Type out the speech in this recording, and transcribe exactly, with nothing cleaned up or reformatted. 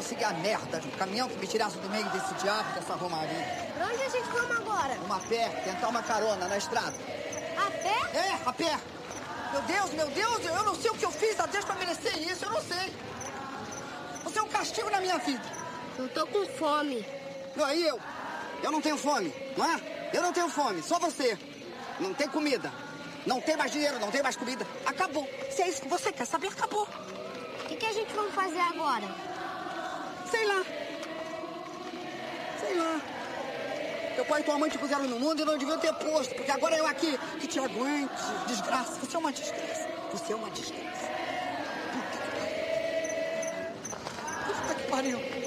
consegui a merda de um caminhão que me tirasse do meio desse diabo, dessa romaria. Pra onde a gente vamos agora? Uma pé, tentar uma carona na estrada. A pé? É, a pé. Meu Deus, meu Deus, eu não sei o que eu fiz a Deus pra merecer isso, eu não sei. Você é um castigo na minha vida. Eu tô com fome. Não, e eu? Eu não tenho fome, não é? Eu não tenho fome, só você. Não tem comida. Não tem mais dinheiro, não tem mais comida. Acabou. Se é isso que você quer saber, acabou. O que, que a gente vai fazer agora? Sei lá. Sei lá. Teu pai e tua mãe te puseram no mundo e não deviam ter posto, porque agora eu aqui que te aguente. Desgraça. Você é uma desgraça. Você é uma desgraça. Puta que pariu. Puta que pariu.